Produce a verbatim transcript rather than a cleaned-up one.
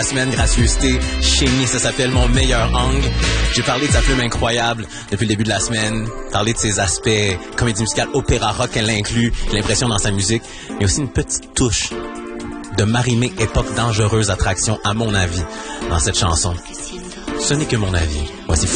La semaine gracieuseté, Chénie, ça s'appelle Mon meilleur angle. J'ai parlé de sa plume incroyable depuis le début de la semaine, parlé de ses aspects comédie musicale, opéra rock qu'elle inclut, l'impression dans sa musique, mais aussi une petite touche de Marie-Mé époque dangereuse attraction à mon avis dans cette chanson. Ce n'est que mon avis. Voici